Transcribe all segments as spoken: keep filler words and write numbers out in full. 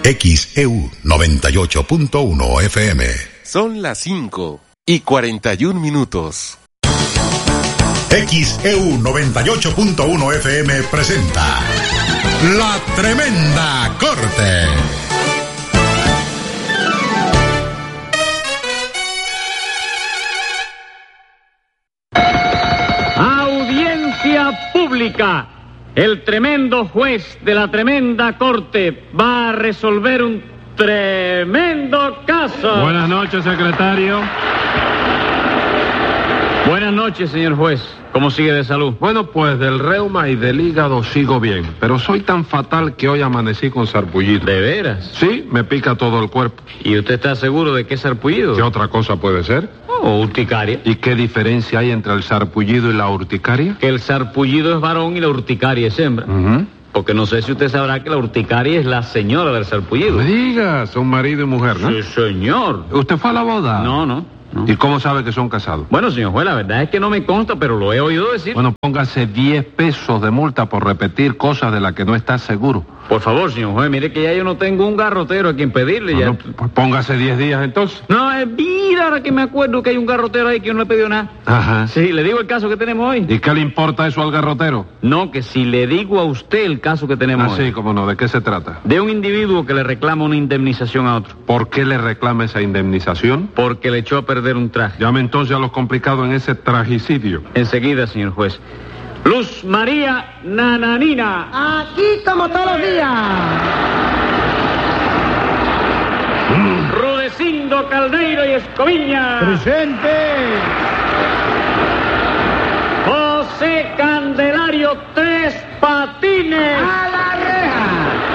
X E U noventa y ocho punto uno F M. Son las cinco y cuarenta y un minutos. X E U noventa y ocho punto uno F M presenta La Tremenda Corte. Audiencia pública. El tremendo juez de la tremenda corte va a resolver un tremendo caso. Buenas noches, secretario. Buenas noches, señor juez. ¿Cómo sigue de salud? Bueno, pues del reuma y del hígado sigo bien, pero soy tan fatal que hoy amanecí con sarpullido. ¿De veras? Sí, me pica todo el cuerpo. ¿Y usted está seguro de que es sarpullido? ¿Qué otra cosa puede ser? ¿O urticaria? ¿Y qué diferencia hay entre el sarpullido y la urticaria? Que el sarpullido es varón y la urticaria es hembra. Uh-huh. Porque no sé si usted sabrá que la urticaria es la señora del sarpullido. No me diga, son marido y mujer, ¿no? Sí, señor. ¿Usted fue a la boda? No, no. No. ¿Y cómo sabe que son casados? Bueno, señor juez, la verdad es que no me consta, pero lo he oído decir. Bueno, póngase diez pesos de multa por repetir cosas de las que no está seguro. Por favor, señor juez, mire que ya yo no tengo un garrotero a quien pedirle. Bueno, ya. Pues póngase diez días entonces. No, es vida ahora que me acuerdo que hay un garrotero ahí que yo no le he pedido nada. Ajá. Sí, le digo el caso que tenemos hoy. ¿Y qué le importa eso al garrotero? No, que si le digo a usted el caso que tenemos Ah, hoy. sí, cómo no, ¿de qué se trata? De un individuo que le reclama una indemnización a otro. ¿Por qué le reclama esa indemnización? Porque le echó a perder un traje. Llame entonces a los complicados en ese tragicidio. Enseguida, señor juez. Luz María Nananina. Aquí como todos los días. Rudecindo Caldeiro y Escoviña. Presente. José Candelario Tres Patines. A la reja.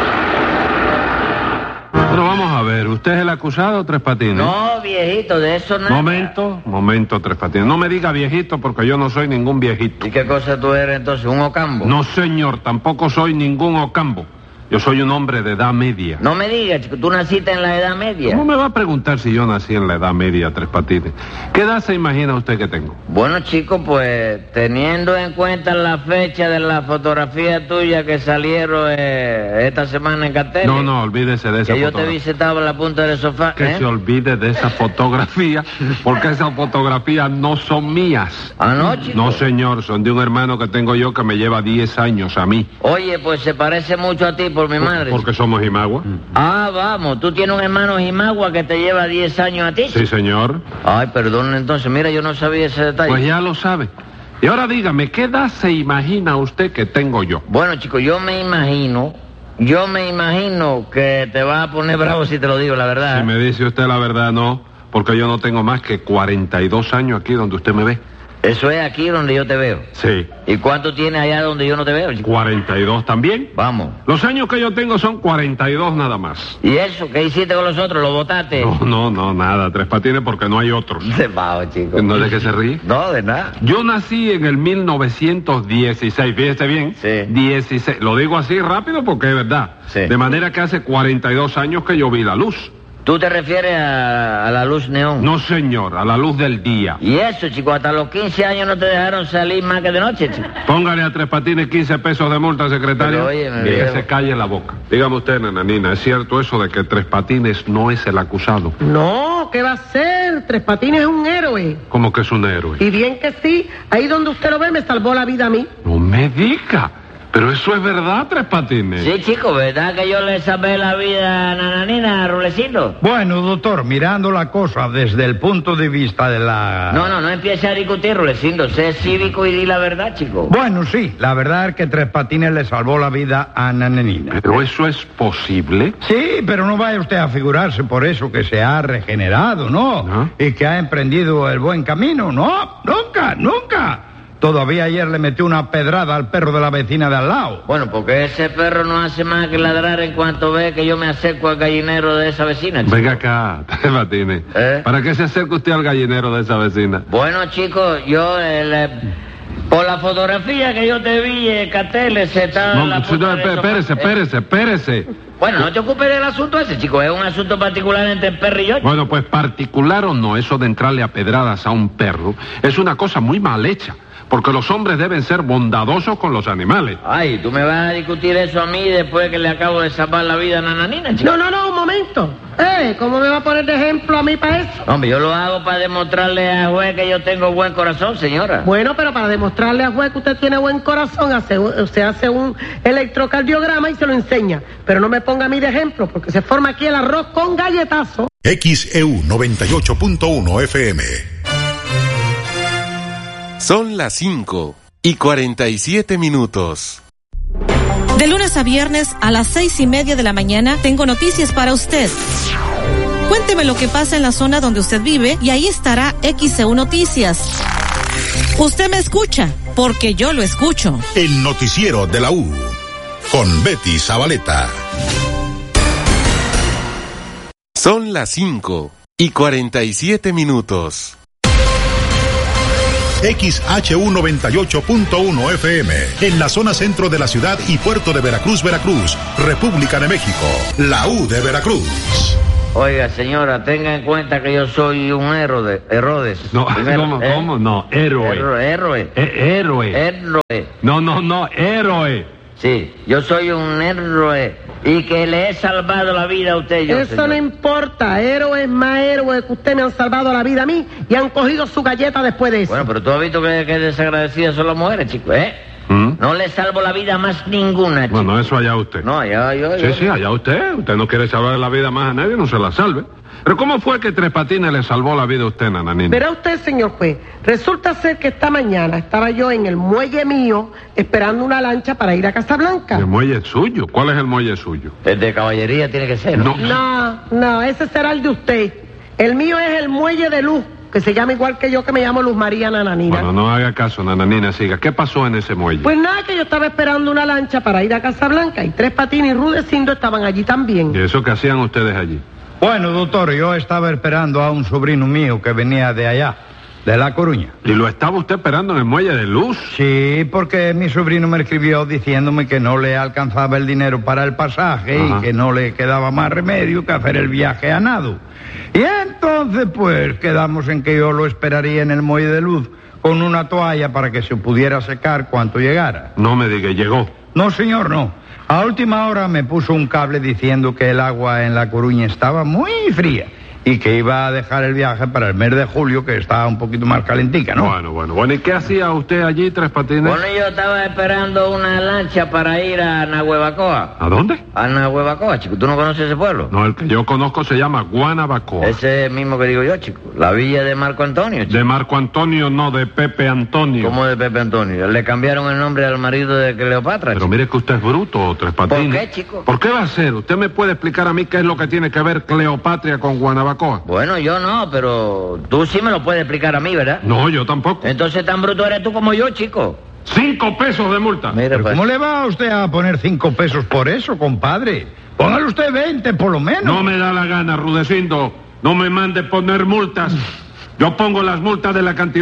Bueno, vamos a ver, ¿usted es el acusado, Tres Patines? No, viejito, de eso no. Momento, momento, Tres Patines. No me diga viejito porque yo no soy ningún viejito. ¿Y qué cosa tú eres entonces? ¿Un ocambo? No, señor, tampoco soy ningún ocambo. Yo soy un hombre de edad media. No me digas, chico, tú naciste en la edad media. ¿Cómo me va a preguntar si yo nací en la edad media, Tres Patines? ¿Qué edad se imagina usted que tengo? Bueno, chico, pues teniendo en cuenta la fecha de la fotografía tuya que salieron eh, esta semana en cartel. No, no, olvídese de esa que yo fotografía. te vi sentado en la punta del sofá. Que ¿eh? se olvide de esa fotografía, porque esas fotografías no son mías. ¿Ah, no, chico? No, señor, son de un hermano que tengo yo que me lleva diez años a mí. Oye, pues se parece mucho a ti por mi madre. Porque somos Jimagua. Ah, vamos, tú tienes un hermano Jimagua que te lleva diez años a ti. Sí, señor. Ay, perdón, entonces, mira, yo no sabía ese detalle. Pues ya lo sabe. Y ahora dígame, ¿qué edad se imagina usted que tengo yo? Bueno, chico, yo me imagino, yo me imagino que te vas a poner bravo si te lo digo, la verdad. Si me dice usted la verdad, no, porque yo no tengo más que cuarenta y dos años aquí donde usted me ve. Eso es aquí donde yo te veo. Sí. ¿Y cuánto tienes allá donde yo no te veo, chico? cuarenta y dos también. Vamos. Los años que yo tengo son cuarenta y dos nada más. ¿Y eso? ¿Qué hiciste con los otros? ¿Lo botaste? No, no, no, nada, Tres Patines, porque no hay otros. De bajo, chico. ¿No de qué se ríe? No, de nada. Yo nací en el mil novecientos dieciséis, fíjese bien. Sí. dieciséis. Lo digo así rápido porque es verdad. Sí. De manera que hace cuarenta y dos años que yo vi la luz. ¿Tú te refieres a, a la luz neón? No, señor, a la luz del día. ¿Y eso, chico? Hasta los quince años no te dejaron salir más que de noche, chico. Póngale a Tres Patines quince pesos de multa, secretario. Pero, oye, me que viejo. se calle la boca. Dígame usted, nananina, ¿es cierto eso de que Tres Patines no es el acusado? No, ¿qué va a ser? Tres Patines es un héroe. ¿Cómo que es un héroe? Y bien que sí, ahí donde usted lo ve me salvó la vida a mí. No me diga. Pero eso es verdad, Tres Patines. Sí, chico, ¿verdad que yo le salvé la vida a Nananina, a Rulecito? Bueno, doctor, mirando la cosa desde el punto de vista de la... No, no, no empiece a discutir, Rulecito. Sé cívico y di la verdad, chico. Bueno, sí, la verdad es que Tres Patines le salvó la vida a Nananina. ¿Pero eso es posible? Sí, pero no vaya usted a figurarse por eso que se ha regenerado, ¿no? ¿No? Y que ha emprendido el buen camino. No, nunca, nunca. Todavía ayer le metió una pedrada al perro de la vecina de al lado. Bueno, porque ese perro no hace más que ladrar en cuanto ve que yo me acerco al gallinero de esa vecina, chico. Venga acá, Tres Patines. ¿Eh? ¿Para qué se acerca usted al gallinero de esa vecina? Bueno, chicos, yo... eh, le- por la fotografía que yo te vi en carteles, se está... No, la no, punta del espérese, sofá. espérese, espérese. Bueno, no te ocupes del asunto ese, chico. Es un asunto particular entre el perro y yo. Bueno, pues particular o no, eso de entrarle a pedradas a un perro es una cosa muy mal hecha. porque los hombres deben ser bondadosos con los animales. Ay, ¿tú me vas a discutir eso a mí después que le acabo de salvar la vida a Nananina, chico? No, no, no, un momento. Eh, ¿cómo me va a poner de ejemplo a mí para eso? Hombre, yo lo hago para demostrarle al juez que yo tengo buen corazón, señora. Bueno, pero para demostrarle al juez que usted tiene buen corazón, hace, usted hace un electrocardiograma y se lo enseña. Pero no me ponga a mí de ejemplo, porque se forma aquí el arroz con galletazo. X E U noventa y ocho punto uno F M. Son las cinco y cuarenta y siete minutos. De lunes a viernes a las seis y media de la mañana tengo noticias para usted. Cuénteme lo que pasa en la zona donde usted vive y ahí estará X E U Noticias. Usted me escucha, porque yo lo escucho. El noticiero de la U, con Betty Zabaleta. Son las cinco y cuarenta y siete minutos. X H U noventa y ocho punto uno F M, en la zona centro de la ciudad y puerto de Veracruz, Veracruz, República de México, la U de Veracruz. Oiga, señora, tenga en cuenta que yo soy un héroe, Herodes. No, Primero, ¿cómo, ¿eh? cómo? No, héroe. Héroe. Héroe. Eh, héroe. Héroe. No, no, no, héroe. Sí, yo soy un héroe y que le he salvado la vida a usted. Yo, Eso señor. no importa, héroes más héroes que usted me han salvado la vida a mí y han cogido su galleta después de eso. Bueno, pero tú has visto que, que desagradecidas son las mujeres, chico, ¿eh? ¿Mm? No le salvo la vida a más ninguna, chico. Bueno, eso allá usted. No, ya, yo, Sí, yo. sí, allá usted. Usted no quiere salvar la vida más a nadie, no se la salve. Pero ¿cómo fue que Tres Patines le salvó la vida a usted, Nananina? Verá usted, señor juez, resulta ser que esta mañana estaba yo en el muelle mío esperando una lancha para ir a Casablanca. ¿El muelle suyo? ¿Cuál es el muelle suyo? El de caballería tiene que ser, ¿no? No. No, no, ese será el de usted. El mío es el muelle de Luz, que se llama igual que yo, que me llamo Luz María Nananina. Bueno, no haga caso, Nananina, siga. ¿Qué pasó en ese muelle? Pues nada, que yo estaba esperando una lancha para ir a Casablanca y Tres Patines y Rudecindo estaban allí también. ¿Y eso qué hacían ustedes allí? Bueno, doctor, yo estaba esperando a un sobrino mío que venía de allá, de La Coruña. ¿Y lo estaba usted esperando en el muelle de Luz? Sí, porque mi sobrino me escribió diciéndome que no le alcanzaba el dinero para el pasaje. Ajá. Y que no le quedaba más remedio que hacer el viaje a nado. Y entonces, pues, quedamos en que yo lo esperaría en el muelle de Luz con una toalla para que se pudiera secar cuanto llegara. No me diga, ¿llegó? No, señor, no. A última hora me puso un cable diciendo que el agua en La Coruña estaba muy fría y que iba a dejar el viaje para el mes de julio, que estaba un poquito más calentica, ¿no? Bueno, bueno, bueno. ¿Y qué hacía usted allí, Tres Patines? Bueno, yo estaba esperando una lancha para ir a Nahuevacoa. ¿A dónde? A Nahuevacoa, chico. ¿Tú no conoces ese pueblo? No, el que yo conozco se llama Guanabacoa. Ese es mismo que digo yo, chico. La villa de Marco Antonio, chico. De Marco Antonio, no, de Pepe Antonio. ¿Cómo de Pepe Antonio? Le cambiaron el nombre al marido de Cleopatra, Pero chico. mire que usted es bruto, Tres Patines. ¿Por qué, chico? ¿Por qué va a ser? ¿Usted me puede explicar a mí qué es lo que tiene que ver Cleopatra con Guanabacoa? Bueno, yo no, pero tú sí me lo puedes explicar a mí, ¿verdad? No, yo tampoco. Entonces tan bruto eres tú como yo, chico. Cinco pesos de multa. Mira, ¿Pero pues. cómo le va a usted a poner cinco pesos por eso, compadre? Póngale usted veinte, por lo menos. No me da la gana, Rudecindo. No me mande poner multas. Yo pongo las multas de la cantidad